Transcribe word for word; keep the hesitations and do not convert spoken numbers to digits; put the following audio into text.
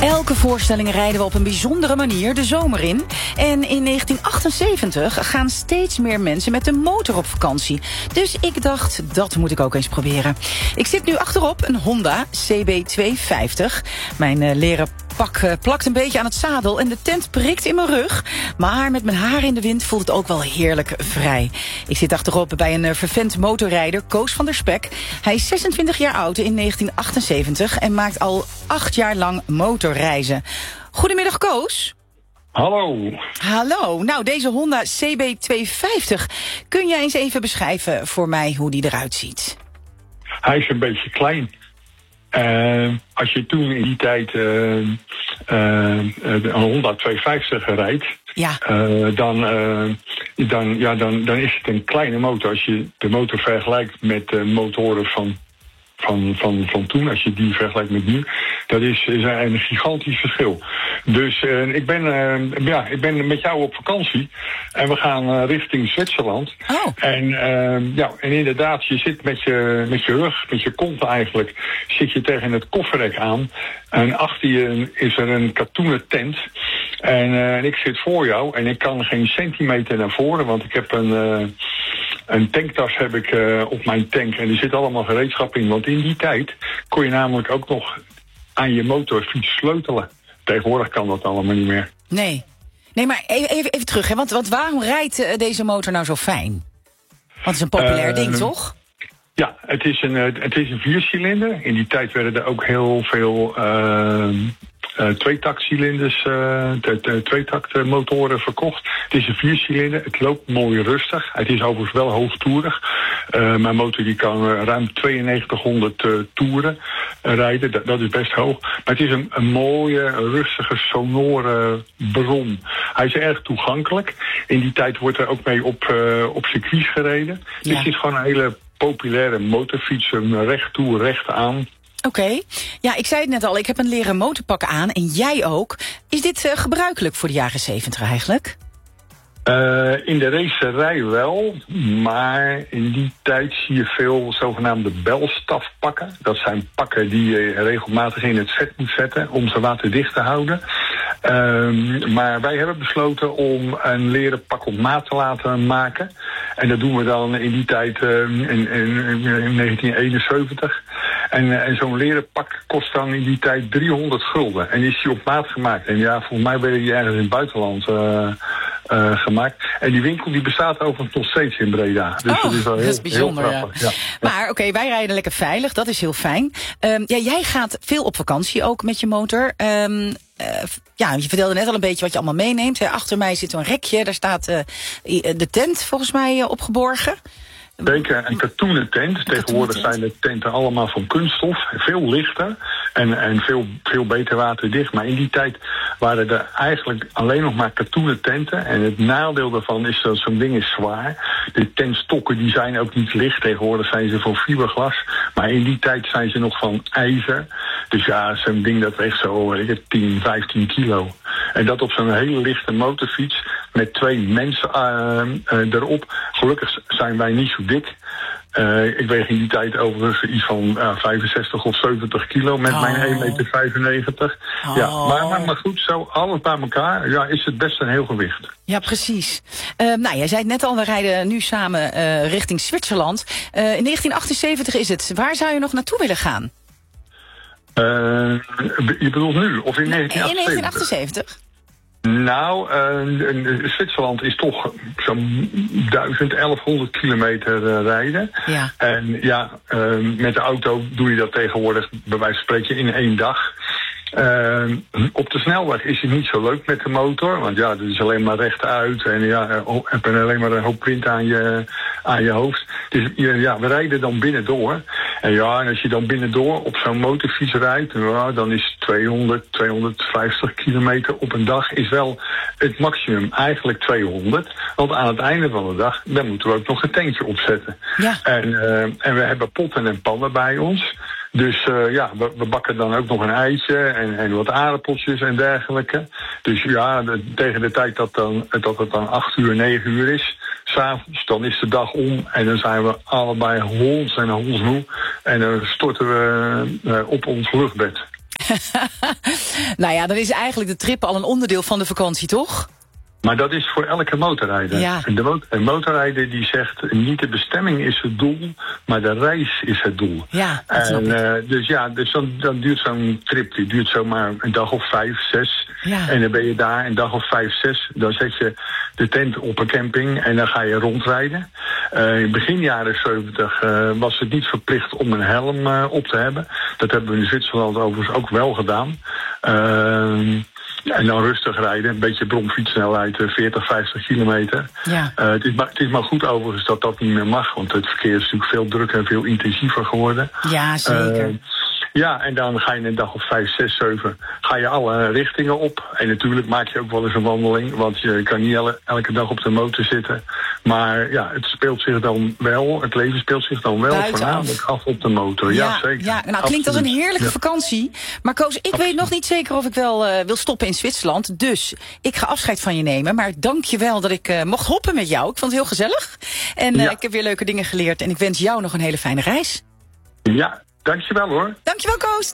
Elke voorstelling rijden we op een bijzondere manier de zomer in. En in negentien achtenzeventig gaan steeds meer mensen met de motor op vakantie. Dus ik dacht, dat moet ik ook eens proberen. Ik zit nu achterop een Honda C B tweehonderdvijftig. Mijn uh, leren pak uh, plakt een beetje aan het zadel en de tent prikt in mijn rug. Maar met mijn haar in de wind voelt het ook wel heerlijk vrij. Ik zit achterop bij een uh, vervent motorrijder, Koos van der Spek. Hij is zesentwintig jaar oud in negentien achtenzeventig en maakt al acht jaar lang motorreizen. Goedemiddag, Koos. Hallo. Hallo. Nou, deze Honda C B tweehonderdvijftig. Kun jij eens even beschrijven voor mij hoe die eruit ziet? Hij is een beetje klein. Uh, als je toen in die tijd uh, uh, een Honda tweehonderdvijftig rijdt, ja. uh, dan, uh, dan, ja, dan, dan is het een kleine motor. Als je de motor vergelijkt met de motoren van, van, van, van toen, als je die vergelijkt met nu, dat is, is een gigantisch verschil. Dus uh, ik, ben, uh, ja, ik ben met jou op vakantie en we gaan uh, richting Zwitserland. Oh. En, uh, ja, en inderdaad, je zit met je, met je rug, met je kont eigenlijk, zit je tegen het kofferrek aan. En achter je is er een katoenen tent. En uh, ik zit voor jou en ik kan geen centimeter naar voren, want ik heb een, uh, een tanktas heb ik, uh, op mijn tank. En er zit allemaal gereedschap in. Want in die tijd kon je namelijk ook nog aan je motorfiets sleutelen. Tegenwoordig kan dat allemaal niet meer. Nee. Nee, maar even, even, even terug, hè? Want, want waarom rijdt uh, deze motor nou zo fijn? Want het is een populair uh, ding, toch? Ja, het is een, uh, het is een viercilinder. In die tijd werden er ook heel veel uh, uh, tweetaktcilinders, uh, tweetakt motoren verkocht. Het is een viercilinder. Het loopt mooi rustig. Het is overigens wel hoogtoerig. Uh, mijn motor die kan uh, ruim tweeënnegentighonderd uh, toeren uh, rijden. Dat, dat is best hoog. Maar het is een, een mooie, rustige, sonore bron. Hij is erg toegankelijk. In die tijd wordt er ook mee op, uh, op circuits gereden. Ja. Dus het is gewoon een hele populaire motorfiets, recht toe, recht aan. Oké. Okay. Ja, ik zei het net al, ik heb een leren motorpak aan en jij ook. Is dit uh, gebruikelijk voor de jaren zeventig eigenlijk? Uh, in de racerij wel, maar in die tijd zie je veel zogenaamde belstafpakken. Dat zijn pakken die je regelmatig in het vet moet zetten om ze waterdicht te houden. Uh, maar wij hebben besloten om een leren pak op maat te laten maken. En dat doen we dan in die tijd uh, in, in, in negentien eenenzeventig. En, uh, en zo'n leren pak kost dan in die tijd driehonderd gulden. En is die op maat gemaakt. En ja, volgens mij werden die ergens in het buitenland uh, uh, gemaakt. En die winkel die bestaat overigens nog steeds in Breda. Dus oh, dat is wel heel, dat is bijzonder, heel grappig. Ja. Ja. Maar oké, okay, wij rijden lekker veilig. Dat is heel fijn. Um, ja, jij gaat veel op vakantie ook met je motor. Um, uh, ja, je vertelde net al een beetje wat je allemaal meeneemt. Hè. Achter mij zit een rekje. Daar staat uh, de tent volgens mij uh, opgeborgen. Zeker, een katoenen tent. Tegenwoordig zijn de tenten allemaal van kunststof. Veel lichter en, en veel, veel beter waterdicht. Maar in die tijd waren er eigenlijk alleen nog maar katoenen tenten. En het nadeel daarvan is dat zo'n ding is zwaar. De tentstokken die zijn ook niet licht. Tegenwoordig zijn ze van fiberglas. Maar in die tijd zijn ze nog van ijzer. Dus ja, zo'n ding dat weegt zo weet ik, tien, vijftien kilo. En dat op zo'n hele lichte motorfiets met twee mensen uh, uh, erop. Gelukkig zijn wij niet zo dik. Uh, ik weeg in die tijd overigens iets van uh, vijfenzestig of zeventig kilo met oh. mijn één komma vijfennegentig meter. Oh. Ja, maar, maar, maar goed, zo alles bij elkaar ja, is het best een heel gewicht. Ja, precies. Uh, nou, jij zei het net al, we rijden nu samen uh, richting Zwitserland. Uh, in negentien achtenzeventig is het. Waar zou je nog naartoe willen gaan? Uh, je bedoelt nu? Of in negentien achtenzeventig? In negentien achtenzeventig? Nou, uh, Zwitserland is toch zo'n duizend, elfhonderd kilometer uh, rijden. Ja. En ja, uh, met de auto doe je dat tegenwoordig bij wijze van spreken in één dag. Uh, op de snelweg is het niet zo leuk met de motor, want ja, het is alleen maar rechtuit en ja, heb je alleen maar een hoop wind aan je, aan je hoofd. Dus ja, we rijden dan binnendoor. En ja, en als je dan binnendoor op zo'n motorfiets rijdt, ja, dan is tweehonderd, tweehonderdvijftig kilometer op een dag is wel het maximum. Eigenlijk tweehonderd, want aan het einde van de dag, dan moeten we ook nog een tankje opzetten. Ja. En, uh, en we hebben potten en pannen bij ons. Dus uh, ja, we, we bakken dan ook nog een eitje en, en wat aardappeltjes en dergelijke. Dus ja, de, tegen de tijd dat, dan, dat het dan acht uur, negen uur is, 's avonds, dan is de dag om en dan zijn we allebei hons en hondsmoe. En dan storten we uh, op ons luchtbed. Nou ja, dan is eigenlijk de trip al een onderdeel van de vakantie, toch? Maar dat is voor elke motorrijder. Ja. De mot- een motorrijder die zegt, niet de bestemming is het doel, maar de reis is het doel. Ja, dat snap en, ik. uh, dus ja, dus dan, dan duurt zo'n trip, die duurt zomaar een dag of vijf, zes. Ja. En dan ben je daar een dag of vijf, zes. Dan zet je de tent op een camping en dan ga je rondrijden. Uh, in begin jaren zeventig uh, was het niet verplicht om een helm uh, op te hebben. Dat hebben we in Zwitserland overigens ook wel gedaan. Uh, Ja, en dan rustig rijden, een beetje bromfietssnelheid, veertig, vijftig kilometer. Ja. Uh, het, is maar, het is maar goed overigens dat dat niet meer mag, want het verkeer is natuurlijk veel drukker en veel intensiever geworden. Ja, zeker. Uh, ja, en dan ga je een dag of vijf, zes, zeven, ga je alle richtingen op. En natuurlijk maak je ook wel eens een wandeling, want je kan niet ele, elke dag op de motor zitten. Maar ja, het speelt zich dan wel, het leven speelt zich dan wel Buitenaf. voornamelijk af op de motor. Ja, Ja, zeker. ja, nou klinkt als een heerlijke ja. vakantie. Maar Koos, ik Absoluut. weet nog niet zeker of ik wel uh, wil stoppen in Zwitserland. Dus ik ga afscheid van je nemen. Maar dank je wel dat ik uh, mocht hoppen met jou. Ik vond het heel gezellig. En uh, ja. ik heb weer leuke dingen geleerd. En ik wens jou nog een hele fijne reis. Ja, dankjewel hoor. Dankjewel Koos.